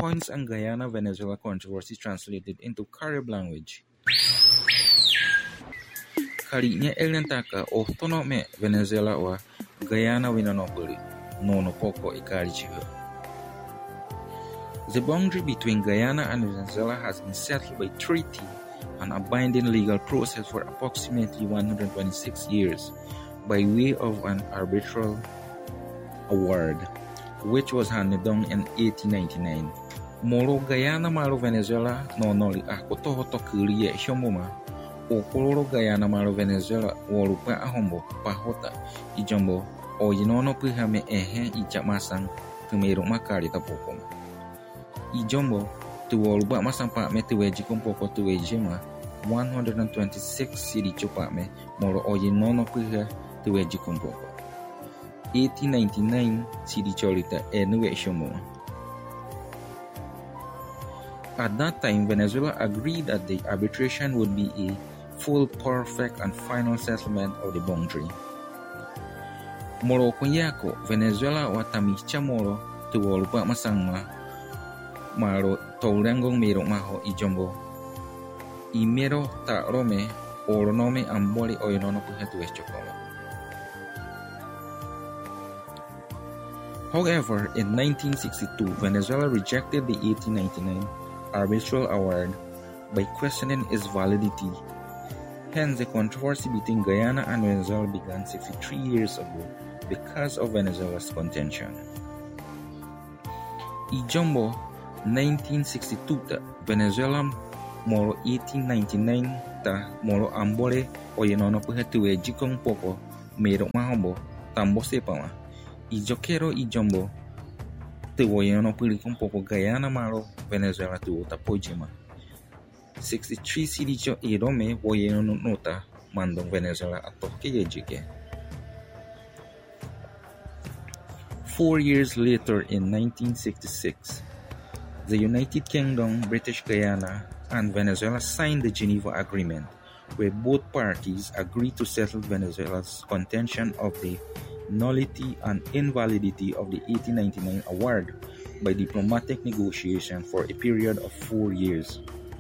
Points ang Guyana-Venezuela controversy translated into Carib language. Kalinya elentaka autonome Venezuela wa Guyana winonopoli, nono poco ikarichihu. The boundary between Guyana and Venezuela has been settled by treaty and a binding legal process for approximately 126 years by way of an arbitral award, which was handed down in 1899. Moro Guyana malo Venezuela no noli akotohoto kulia shomoma o koloro Guyana malo Venezuela walupa ahombo pahota ijombo o yinono pihame ehe ijamasang tumero makari tapokoma. Ijombo tu walupa masang pakme tuweji kumpoko tuweji ma 126 sidi chupame moro o yinono piha tuweji kumpoko. 1899 sidi cholita enuwe shomoma. At that time, Venezuela agreed that the arbitration would be a full, perfect, and final settlement of the boundary. Moro kunyako Venezuela watamicha moro tuwolupa masangma maro toulangong mero maho ijombo imero ta rome oronome amboli oinono puhetu chokoma. However, in 1962, Venezuela rejected the 1899 arbitral award by questioning its validity. Hence, the controversy between Guyana and Venezuela began 63 years ago because of Venezuela's contention. Ijombo 1962 ta Venezuela moro 1899 ta moro ambole oyenono puhetuwe jikong poko mero mahombo tambo sepama. Ijokero ijombo te woyeno pulikong poko Guyana malo Venezuela tu tapojima. 63 sidicho irome woyeno nota mandong Venezuela atoke yejike. 4 years later in 1966, the United Kingdom, British Guyana, and Venezuela signed the Geneva Agreement, where both parties agreed to settle Venezuela's contention of the nullity and invalidity of the 1899 award by diplomatic negotiation for a period of 4 years.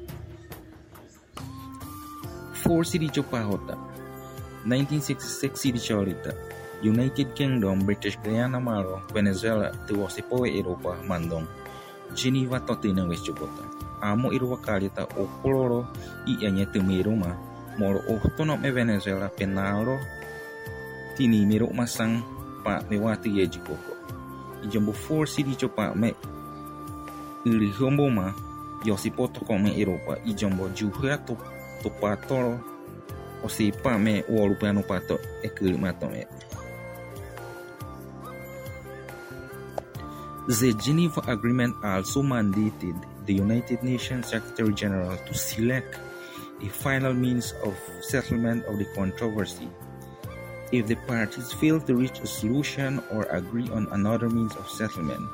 4 Sidicho Pahota 1966 Sidicho Rita United Kingdom, British Guyana Malo, Venezuela, Tuwasipoe Europa, Mandong, Geneva Totina Westchobota. Amo Iruakalita o Poloro y Añetumiruma, Moro Autonome Venezuela, Penalo, Tinimiro Masang, Pa Mewati Yejikoko. Ijombo 4 Sidicho Pa Me Ilihomboma, Yosipoto Come Europa, Ijombo Juhato Topatoro, Osipa Me Walupiano Pato, Ekilimatome. The Geneva Agreement also mandated the United Nations Secretary General to select a final means of settlement of the controversy. If the parties fail to reach a solution or agree on another means of settlement,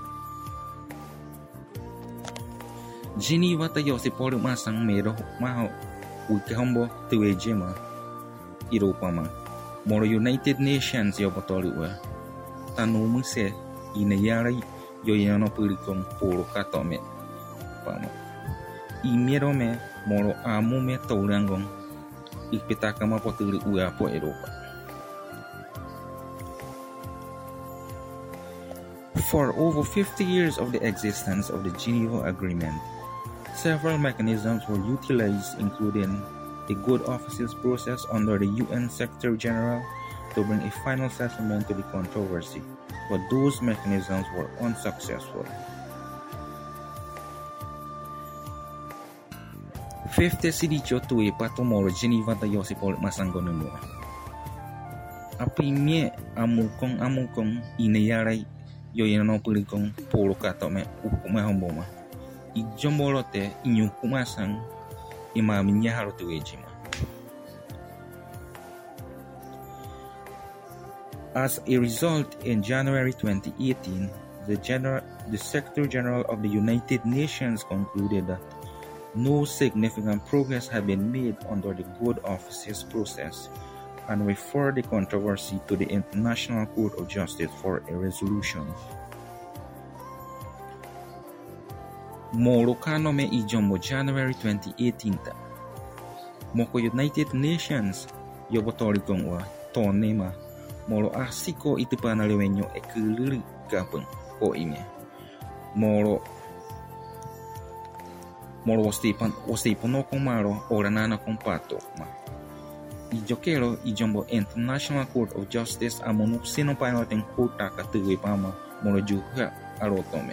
Geneva tayo si Polo Masang Mero Maho Ukahombo Tuejema Europa ma Moro United Nations Yobotoliwa Tanumuse Inayari Yoyano Pulikong Polo Katome Pama Imerome Moro Amume Toulangong Ipitakama Potuli Uapo Europa. For over 50 years of the existence of the Geneva Agreement, several mechanisms were utilized, including a good offices process under the UN Secretary General to bring a final settlement to the controversy, but those mechanisms were unsuccessful. 50 sidicho tuwe patomoro Geneva tayo si Paul Masangonumua. Apimie amukong inayaray yoyano pulikong polo katome ukume homboma. Ijombolote inyukumasang imaminya harutuejima. As a result, in January 2018, the Secretary General of the United Nations concluded that no significant progress had been made under the good offices process and referred the controversy to the International Court of Justice for a resolution. Moro kano me ijombo January 2018 moko United Nations yobotori kongwa tonema moro asiko itupana lewenyo ekuluri kapeng o ime moro wasteipan maro oranana compato ma ijokero ijombo International Court of Justice amonu sino panoten kota katuwe pama moro juha arotome.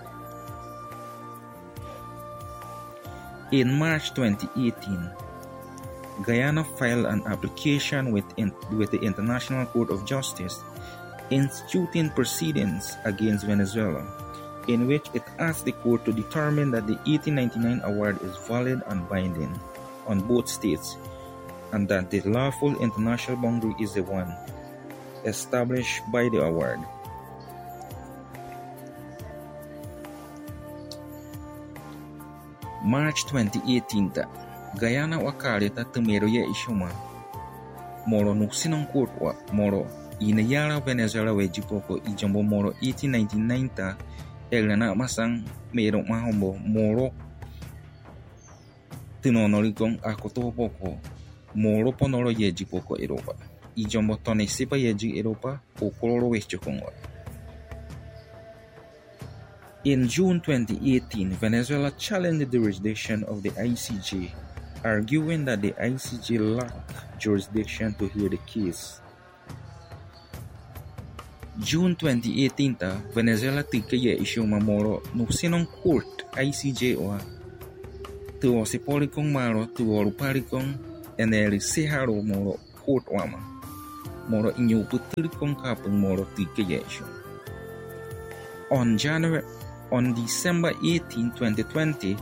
In March 2018, Guyana filed an application with the International Court of Justice instituting proceedings against Venezuela, in which it asked the court to determine that the 1899 award is valid and binding on both states, and that the lawful international boundary is the one established by the award. March 2018, Guyana wakaleta tumero ya ishuma moro nuksinon kurwa moro inayara Venezuela wejipoko ijombo moro 1899 elana masang mero mahombo moro tinonorikon akotopoko moro ponoro yejipoko Europa ijombo tonesipa yeji Europa okoloro wechokongwa. In June 2018, Venezuela challenged the jurisdiction of the ICJ, arguing that the ICJ lacked jurisdiction to hear the case. June 2018, Venezuela tikaya isyu mamoro nusinong court ICJ wa tuwa sipolikong maro tuwa ruparikong eneli seharo moro court wama moro inyo putirikong kapeng moro tikaya isyu. On December 18, 2020,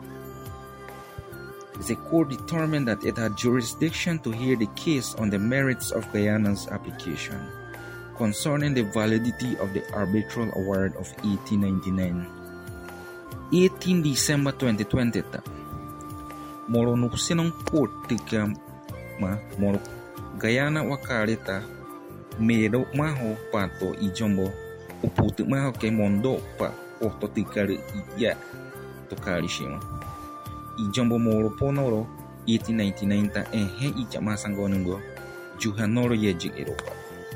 the court determined that it had jurisdiction to hear the case on the merits of Guyana's application concerning the validity of the arbitral award of 1899. 18 December 2020, moro nusinong court tikama moro Guyana wakaleta mero maho pato ijombo uputu maho ke mondo pa oto tikari iya tokari shima ijombo moro ponoro 1899 ehe ijama sangonungo juhanoro yeji Europa.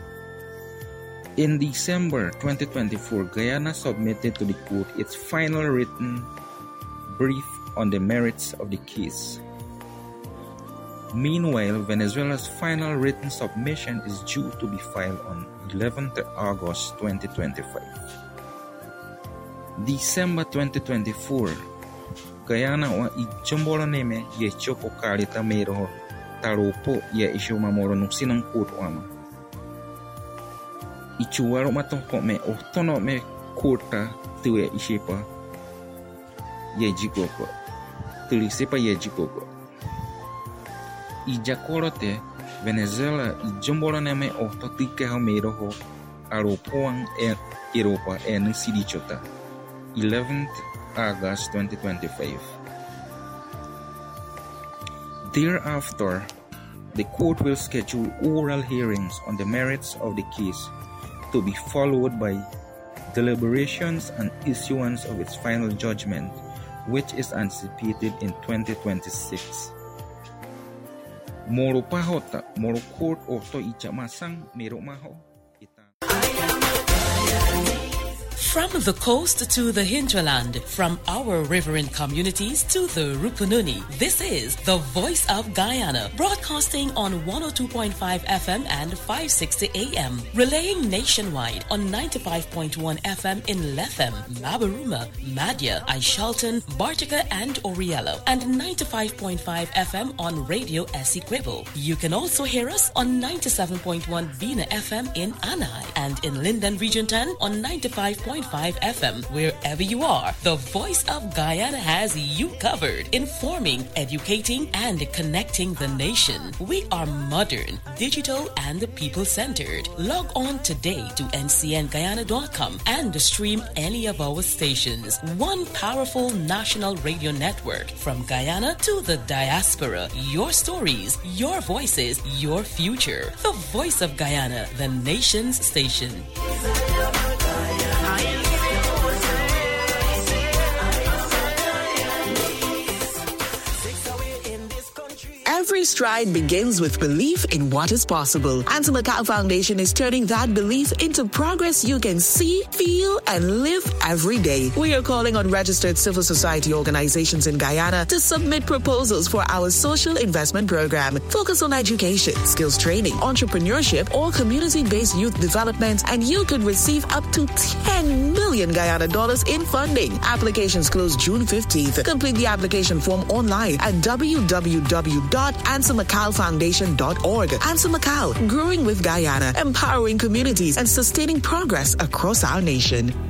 In December 2024, Guyana submitted to the court its final written brief on the merits of the case. Meanwhile, Venezuela's final written submission is due to be filed on 11th August 2025. December 2024, Guyana wa ijombola neme ye chopo kalita mero taropo ye ishuma moro nusinong court wama. Ichuwaro matoko me otono me kurta tuwe ishipa ye jikoko. Tulisipa ye jikoko. Ijakorote Venezuela ijombola neme ototike hamero ho aropoang Europa en sidichota. 11th August 2025. Thereafter, the court will schedule oral hearings on the merits of the case to be followed by deliberations and issuance of its final judgment, which is anticipated in 2026. Moro pahota, moro court oto ichamasang mero maho. From the coast to the hinterland, from our riverine communities to the Rupununi, this is the Voice of Guyana, broadcasting on 102.5 FM and 560 AM, relaying nationwide on 95.1 FM in Lethem, Mabaruma, Madya, Aishalton, Bartica and Oriello, and 95.5 FM on Radio Essequibo. You can also hear us on 97.1 Vina FM in Anai and in Linden Region 10 on 95.5 FM. Wherever you are, the Voice of Guyana has you covered, informing, educating, and connecting the nation. We are modern, digital, and people-centered. Log on today to ncnguyana.com and stream any of our stations. One powerful national radio network from Guyana to the diaspora. Your stories, your voices, your future. The Voice of Guyana, the nation's station. Every stride begins with belief in what is possible. Ansa McCall Foundation is turning that belief into progress you can see, feel, and live every day. We are calling on registered civil society organizations in Guyana to submit proposals for our social investment program. Focus on education, skills training, entrepreneurship, or community-based youth development, and you could receive up to 10 million Guyana dollars in funding. Applications close June 15th. Complete the application form online at www.ansamacalfoundation.org. Ansa McCall, growing with Guyana, empowering communities and sustaining progress across our nation.